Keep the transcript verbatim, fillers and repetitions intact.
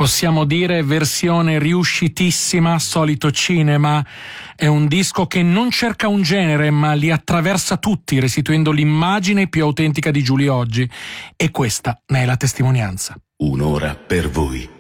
Possiamo dire versione riuscitissima, solito cinema. È un disco che non cerca un genere, ma li attraversa tutti, restituendo l'immagine più autentica di Giulio oggi. E questa ne è la testimonianza. Un'ora per voi.